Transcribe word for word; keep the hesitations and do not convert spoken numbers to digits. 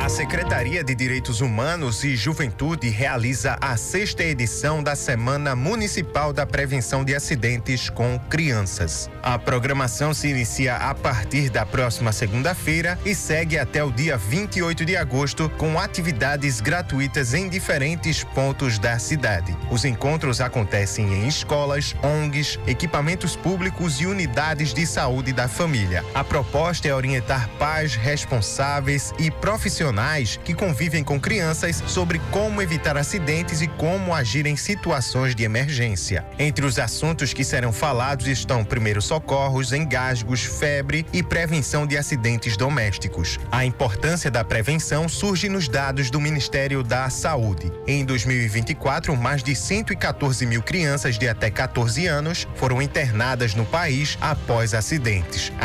A Secretaria de Direitos Humanos e Juventude realiza a sexta edição da Semana Municipal da Prevenção de Acidentes com Crianças. A programação se inicia a partir da próxima segunda-feira e segue até o dia vinte e oito de agosto, com atividades gratuitas em diferentes pontos da cidade. Os encontros acontecem em escolas, O N Gs, equipamentos públicos e unidades de saúde da família. A proposta é orientar pais responsáveis e profissionais que convivem com crianças sobre como evitar acidentes e como agir em situações de emergência. Entre os assuntos que serão falados estão primeiros socorros, engasgos, febre e prevenção de acidentes domésticos. A importância da prevenção surge nos dados do Ministério da Saúde. Em dois mil e vinte e quatro, mais de cento e quatorze mil crianças de até quatorze anos foram internadas no país após acidentes.